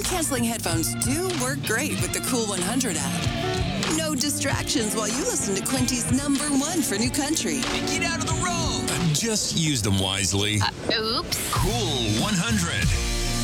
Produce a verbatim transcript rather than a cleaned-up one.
Noise-canceling headphones do work great with the Cool one hundred app. No distractions while you listen to Quinty's number one for new country. Get out of the road! Just use them wisely. Uh, oops. Cool one hundred.